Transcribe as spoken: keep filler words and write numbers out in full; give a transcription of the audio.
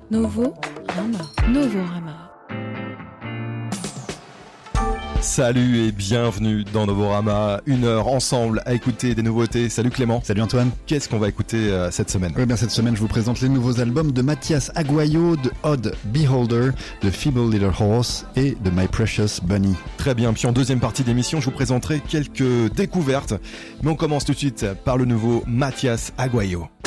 Novo Rama. Novorama. Salut et bienvenue dans Novorama, une heure ensemble à écouter des nouveautés. Salut Clément. Salut Antoine. Qu'est-ce qu'on va écouter euh, cette semaine? Oui, bien cette semaine je vous présente les nouveaux albums de Mathias Aguayo, de Odd Beholder, de Feeble Little Horse et de My Precious Bunny. Très bien, puis en deuxième partie d'émission je vous présenterai quelques découvertes. Mais on commence tout de suite par le nouveau Mathias Aguayo.